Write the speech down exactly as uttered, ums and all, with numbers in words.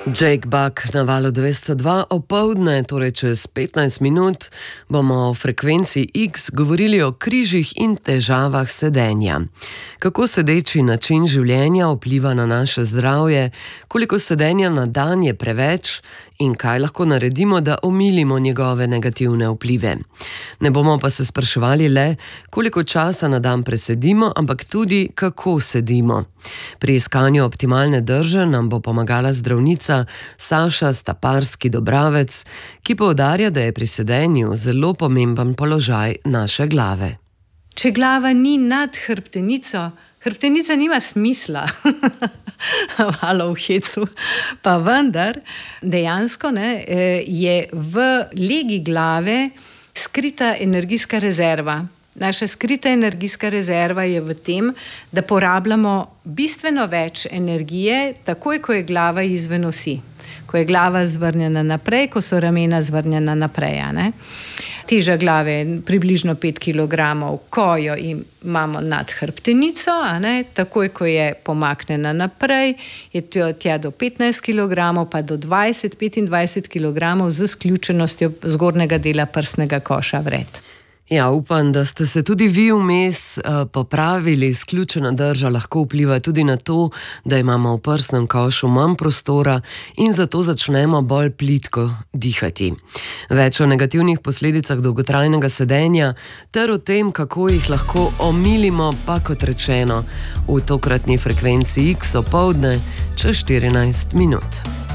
Jake Buck na valu dvesto dva opoldne, torej čez petnajst minut, bomo o frekvenci X govorili o križih in težavah sedenja. Kako sedeči način življenja vpliva na naše zdravje, koliko sedenja na dan je preveč in kaj lahko naredimo, da omilimo njegove negativne vplive. Ne bomo pa se spraševali le, koliko časa na dan presedimo, ampak tudi, kako sedimo. Pri iskanju optimalne drže nam bo pomagala zdravnica Saša Staparski-Dobravec, ki poudarja, da je pri sedenju zelo pomemben položaj naše glave. Če glava ni nad hrbtenico, hrbtenica nima smisla. Malo v hecu. Pa vendar, dejansko ne, je v legi glave skrita energijska rezerva. Naša skrita energijska rezerva je v tem, da porabljamo bistveno več energije, takoj, ko je glava izven osi. Ko je glava zvrnjena naprej, ko so ramena zvrnjena naprej. Ne? Teža glave je približno pet kilogramov, ko jo imamo nad hrbtenico, a ne? Takoj, ko je pomaknjena naprej, je tja do petnajst kilogramov, pa do dvajset do petindvajset kilogramov z izključenostjo zgornjega dela prsnega koša vred. Ja, upam, da ste se tudi vi vmes uh, popravili. Izključena drža lahko vpliva tudi na to, da imamo v prsnem košu manj prostora in zato začnemo bolj plitko dihati. Več o negativnih posledicah dolgotrajnega sedenja ter o tem, kako jih lahko omilimo, pa kot rečeno, v tokratni frekvenci X opoldne čez štirinajst minut.